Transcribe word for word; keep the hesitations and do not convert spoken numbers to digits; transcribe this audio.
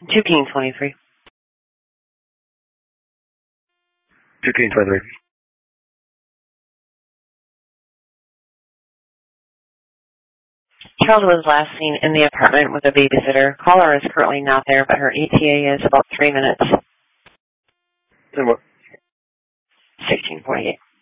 two King twenty-three. two King twenty-three. Child was last seen in the apartment with a babysitter. Caller is currently not there, but her E T A is about three minutes. And what? sixteen forty-eight.